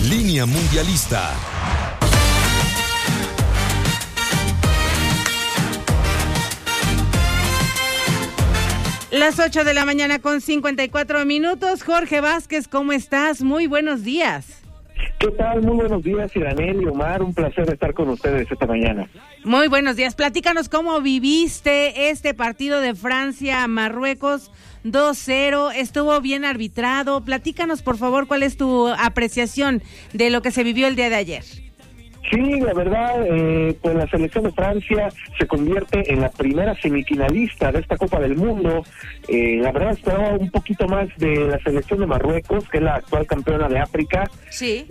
Línea Mundialista. Las 8 de la mañana con 54 minutos. Jorge Vázquez, ¿cómo estás? Muy buenos días. ¿Qué tal? Muy buenos días, Iranel y Omar. Un placer estar con ustedes esta mañana. Muy buenos días. Platícanos cómo viviste este partido de Francia-Marruecos 2-0. Estuvo bien arbitrado. Platícanos, por favor, cuál es tu apreciación de lo que se vivió el día de ayer. Sí, la verdad, pues la selección de Francia se convierte en la primera semifinalista de esta Copa del Mundo. La verdad esperaba un poquito más de la selección de Marruecos, que es la actual campeona de África. Sí.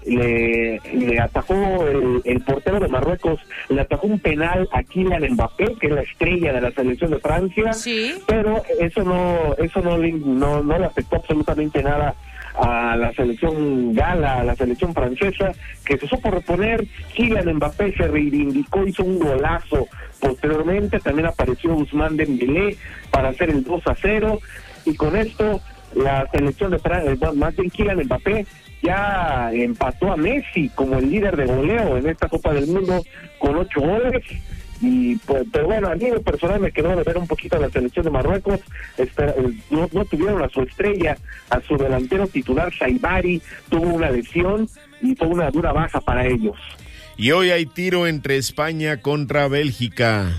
Le atajó el portero de Marruecos, le atajó un penal a Kylian Mbappé, que es la estrella de la selección de Francia. Sí. Pero eso no le afectó absolutamente nada a la selección gala, a la selección francesa, que se supo reponer. Kylian Mbappé se reivindicó, hizo un golazo. Posteriormente también apareció Ousmane Dembélé para hacer el 2-0, y con esto la selección de Francia, más bien Kylian Mbappé, ya empató a Messi como el líder de goleo en esta Copa del Mundo con 8 goles. Y pues, pero bueno, a mí en personal me quedó de ver un poquito a la selección de Marruecos. No tuvieron a su estrella, a su delantero titular Saibari, tuvo una lesión y fue una dura baja para ellos. Y hoy hay tiro entre España contra Bélgica.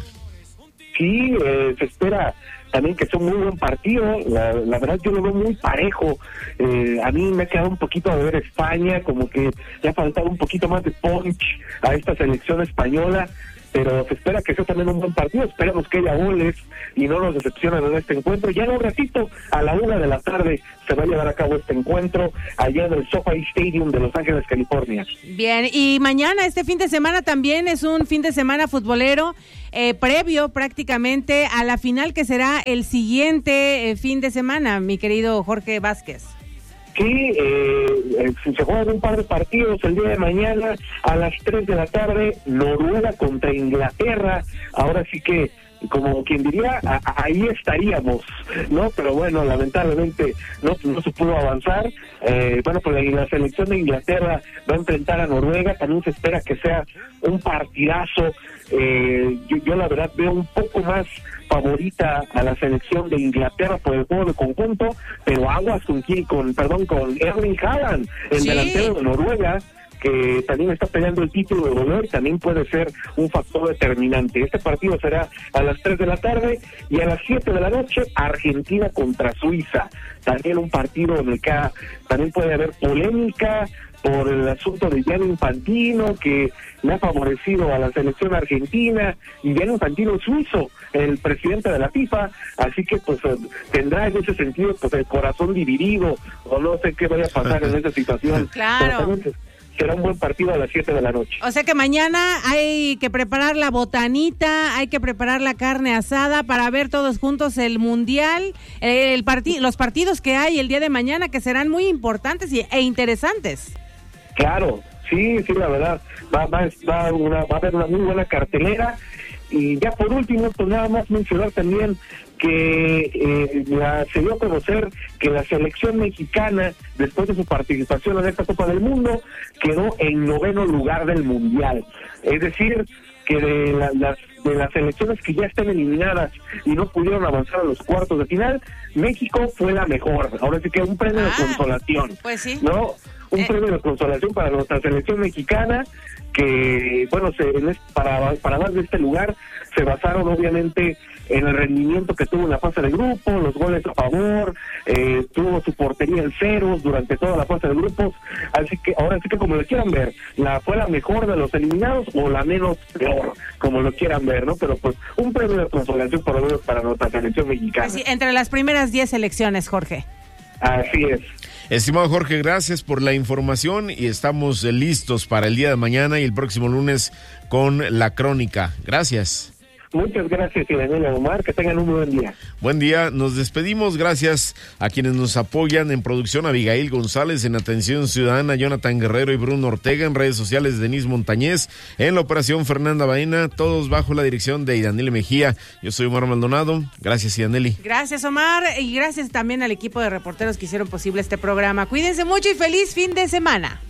Sí, se espera también que sea un muy buen partido. La verdad yo lo veo muy parejo. A mí me ha quedado un poquito de ver España, como que le ha faltado un poquito más de punch a esta selección española, pero se espera que sea también un buen partido. Esperemos que haya goles y no nos decepcionen en este encuentro. Ya en un ratito, a la 1 de la tarde, se va a llevar a cabo este encuentro allá en el SoFi Stadium de Los Ángeles, California. Bien, y mañana, este fin de semana también es un fin de semana futbolero, previo prácticamente a la final que será el siguiente fin de semana, mi querido Jorge Vázquez. Sí, se juegan un par de partidos el día de mañana a las 3 de la tarde, Noruega contra Inglaterra. Ahora sí que, como quien diría, ahí estaríamos, ¿no? Pero bueno, lamentablemente no se pudo avanzar. Bueno, pues la selección de Inglaterra va a enfrentar a Noruega. También se espera que sea un partidazo. Yo la verdad veo un poco más favorita a la selección de Inglaterra por el juego de conjunto, pero aguas con Erling Haaland, el delantero de Noruega, que también está peleando el título de goleo y también puede ser un factor determinante. Este partido será a las 3 de la tarde y a las 7 de la noche, Argentina contra Suiza. También un partido en el que también puede haber polémica por el asunto de Gianni Infantino, que le ha favorecido a la selección argentina, y Gianni Infantino suizo, el presidente de la FIFA, así que pues tendrá en ese sentido pues el corazón dividido, o no sé qué vaya a pasar en esa situación. Claro. Será un buen partido a las 7 de la noche. O sea que mañana hay que preparar la botanita, hay que preparar la carne asada para ver todos juntos el Mundial, los partidos que hay el día de mañana, que serán muy importantes e interesantes. Claro, sí, la verdad, va a haber una muy buena cartelera. Y ya por último, pues nada más mencionar también que se dio a conocer que la selección mexicana, después de su participación en esta Copa del Mundo, quedó en 9º lugar del Mundial. Es decir, que de las selecciones que ya están eliminadas y no pudieron avanzar a los cuartos de final, México fue la mejor. Ahora sí que un premio de consolación. Pues sí. ¿No? Un premio de consolación para nuestra selección mexicana, que, bueno, para dar de este lugar, se basaron obviamente en el rendimiento que tuvo en la fase de grupo, los goles a favor, tuvo su portería en ceros durante toda la fase de grupos, así que ahora sí que como lo quieran ver, fue la mejor de los eliminados o la menos peor, como lo quieran ver, ¿no? Pero pues un premio de consolación por lo menos para nuestra selección mexicana. Así, entre las primeras 10 selecciones, Jorge. Así es. Estimado Jorge, gracias por la información y estamos listos para el día de mañana y el próximo lunes con la crónica. Gracias. Muchas gracias, Iranel, Omar, que tengan un buen día. Buen día, nos despedimos, gracias a quienes nos apoyan en producción, Abigail González, en atención ciudadana, Jonathan Guerrero y Bruno Ortega, en redes sociales, Denise Montañez, en la operación, Fernanda Baena, todos bajo la dirección de Idaneli Mejía. Yo soy Omar Maldonado, gracias Idaneli. Gracias Omar, y gracias también al equipo de reporteros que hicieron posible este programa. Cuídense mucho y feliz fin de semana.